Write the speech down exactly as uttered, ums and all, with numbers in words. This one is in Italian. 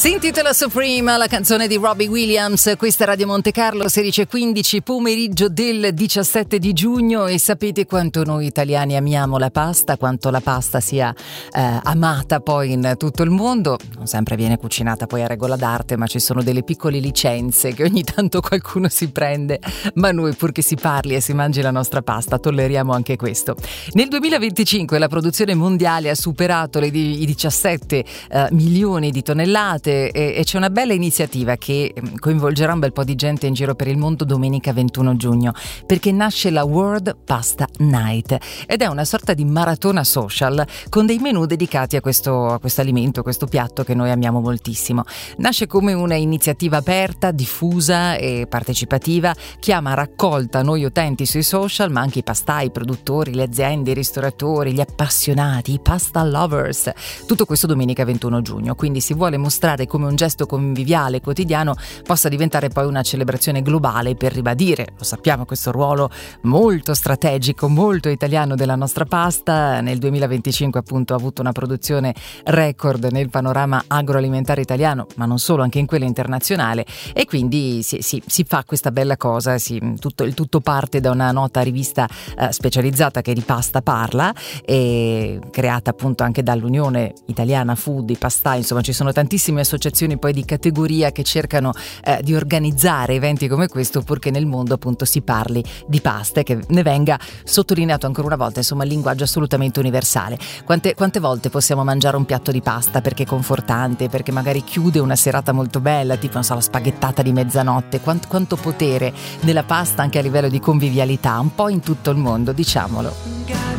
Si intitola Supreme, la canzone di Robbie Williams. Questa è Radio Monte Carlo, sedici e quindici, pomeriggio del diciassette di giugno, e sapete quanto noi italiani amiamo la pasta, quanto la pasta sia eh, amata poi in tutto il mondo. Non sempre viene cucinata poi a regola d'arte, ma ci sono delle piccole licenze che ogni tanto qualcuno si prende, ma noi, purché si parli e si mangi la nostra pasta, tolleriamo anche questo. Nel duemilaventicinque la produzione mondiale ha superato le di, i diciassette eh, milioni di tonnellate, e, e c'è una bella iniziativa che coinvolgerà un bel po' di gente in giro per il mondo domenica ventuno giugno, perché nasce la World Pasta Night ed è una sorta di maratona social con dei menù dedicati a questo, a questo alimento, questo piatto che noi amiamo moltissimo. Nasce come una iniziativa aperta, diffusa e partecipativa, chiama a raccolta noi utenti sui social, ma anche i pastai, i produttori, le aziende, i ristoratori, gli appassionati, i pasta lovers. Tutto questo domenica ventuno giugno, quindi si vuole mostrare come un gesto conviviale quotidiano possa diventare poi una celebrazione globale per ribadire, lo sappiamo, questo ruolo molto strategico, molto italiano della nostra pasta. Nel duemilaventicinque appunto ha avuto una produzione record nel panorama agroalimentare italiano, ma non solo, anche in quello internazionale, e quindi si, si, si fa questa bella cosa. Si, tutto, il tutto parte da una nota rivista eh, specializzata che di pasta parla, e creata appunto anche dall'Unione Italiana Food, i pastai, insomma ci sono tantissime associazioni poi di categoria che cercano eh, di organizzare eventi come questo, purché nel mondo appunto si parli di pasta e che ne venga sottolineato ancora una volta, insomma, il linguaggio assolutamente universale. Quante, quante volte possiamo mangiare un piatto di pasta perché è confortante, perché magari chiude una serata molto bella, tipo non so, la spaghettata di mezzanotte. Quanto, quanto potere nella pasta anche a livello di convivialità, un po' in tutto il mondo, diciamolo.